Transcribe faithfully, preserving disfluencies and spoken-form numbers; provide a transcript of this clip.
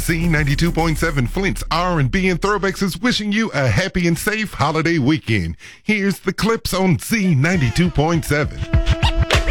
Z ninety-two point seven Flint's R and B and Throwbacks is wishing you a happy and safe holiday weekend. Here's the clips on Z ninety-two point seven.